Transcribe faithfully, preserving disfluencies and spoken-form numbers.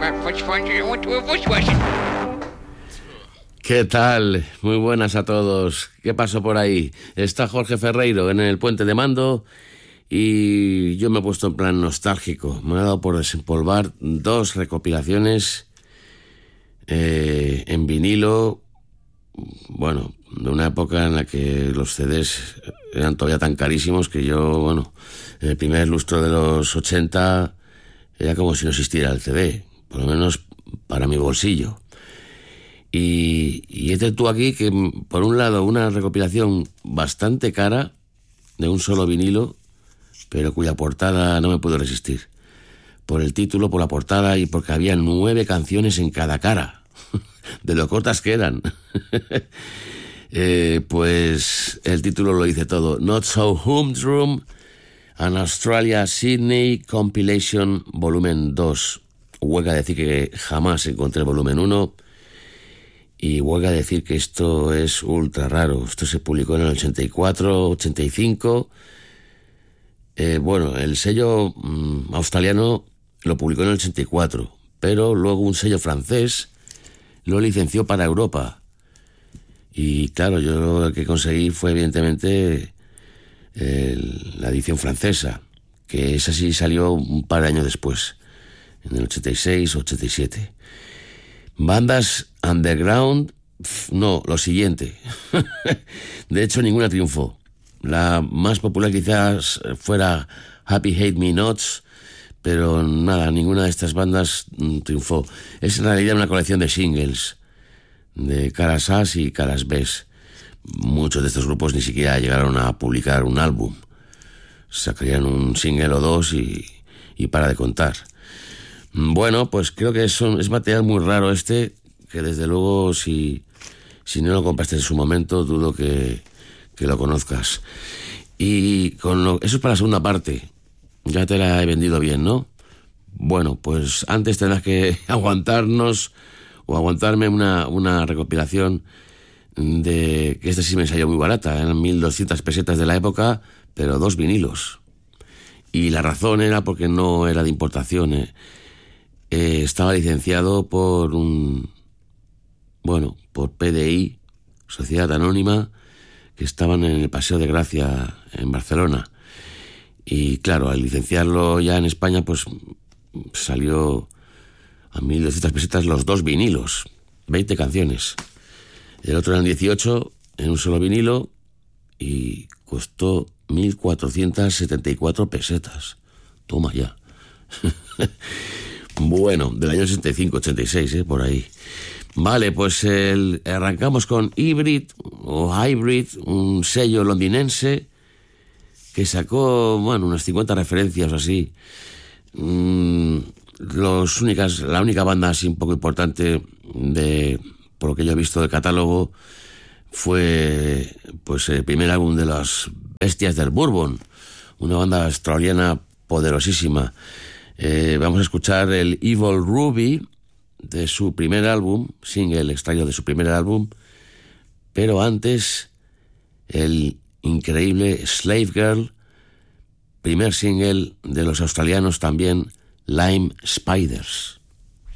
¿Qué tal? Muy buenas a todos. ¿Qué pasó por ahí? Está Jorge Ferreiro en el puente de mando y yo me he puesto en plan nostálgico. Me ha dado por desempolvar dos recopilaciones eh, en vinilo, bueno, de una época en la que los C Ds eran todavía tan carísimos que yo, bueno, en el primer lustro de los ochenta era como si no existiera el C D, por lo menos para mi bolsillo. Y, y este tú aquí que, por un lado, una recopilación bastante cara de un solo vinilo, pero cuya portada no me puedo resistir. Por el título, por la portada y porque había nueve canciones en cada cara, de lo cortas que eran. eh, pues el título lo dice todo. Not So Humdrum, an Australia Sydney Compilation Volumen dos. Huelga decir que jamás encontré el volumen uno. Y huelga decir que esto es ultra raro. Esto se publicó en el ochenta y cuatro, ochenta y cinco. Eh, bueno, el sello mmm, australiano lo publicó en el ochenta y cuatro, pero luego un sello francés lo licenció para Europa. Y claro, yo lo que conseguí fue evidentemente el, la edición francesa, que esa sí salió un par de años después, en el ochenta y seis o ochenta y siete. Bandas underground, no, lo siguiente. De hecho, ninguna triunfó. La más popular quizás fuera Happy Hate Me Nots, pero nada, ninguna de estas bandas triunfó. Es en realidad una colección de singles, de caras A y caras B. Muchos de estos grupos ni siquiera llegaron a publicar un álbum. Sacarían un single o dos y, y para de contar. Bueno, pues creo que son, es material muy raro este, que desde luego si, si no lo compraste en su momento, dudo que, que lo conozcas. Y con lo, eso es para la segunda parte. Ya te la he vendido bien, ¿no? Bueno, pues antes tendrás que aguantarnos o aguantarme una, una recopilación de que este sí me salió muy barata, eran mil doscientas pesetas de la época, pero dos vinilos. Y la razón era porque no era de importación, ¿eh? Eh, estaba licenciado por un, bueno, por P D I, Sociedad Anónima, que estaban en el Paseo de Gracia en Barcelona. Y claro, al licenciarlo ya en España, pues salió a mil doscientas pesetas los dos vinilos, veinte canciones. El otro eran dieciocho en un solo vinilo y costó mil cuatrocientas setenta y cuatro pesetas. Toma ya. Bueno, del año ochenta y cinco, ochenta y seis, ¿eh? Por ahí. Vale, pues el, arrancamos con Hybrid, o Hybrid, un sello londinense que sacó, bueno, unas cincuenta referencias o así. Mm, los únicas, la única banda así un poco importante, de, por lo que yo he visto del catálogo, fue pues el primer álbum de las Bestias del Bourbon, una banda australiana poderosísima. Eh, vamos a escuchar el Evil Ruby de su primer álbum, single extraído de su primer álbum, pero antes el increíble Slave Girl, primer single de los australianos también, Lime Spiders.